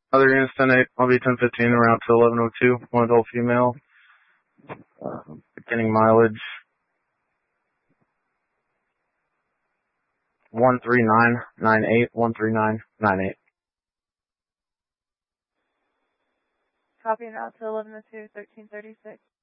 Other units 10-8, I'll be 10-15 around to 1102, one adult female. Beginning mileage 13998, 13998. Copy and route to 1102, 1336.